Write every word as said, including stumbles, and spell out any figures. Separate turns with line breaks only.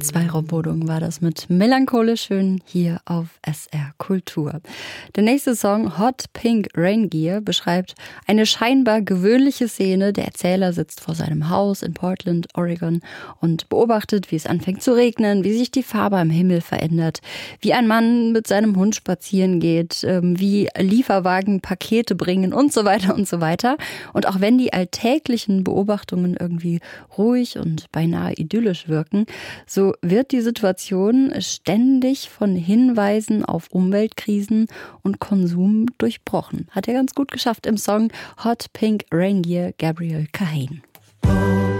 Zwei Raubodung war das mit Melancholisch schön hier auf S R Kultur. Der nächste Song, Hot Pink Rain Gear, beschreibt eine scheinbar gewöhnliche Szene. Der Erzähler sitzt vor seinem Haus in Portland, Oregon und beobachtet, wie es anfängt zu regnen, wie sich die Farbe am Himmel verändert, wie ein Mann mit seinem Hund spazieren geht, wie Lieferwagen Pakete bringen und so weiter und so weiter. Und auch wenn die alltäglichen Beobachtungen irgendwie ruhig und beinahe idyllisch wirken, so wird die Situation ständig von Hinweisen auf Umweltkrisen und Konsum durchbrochen. Hat er ganz gut geschafft im Song Hot Pink Rain Gear, Gabriel Kahane.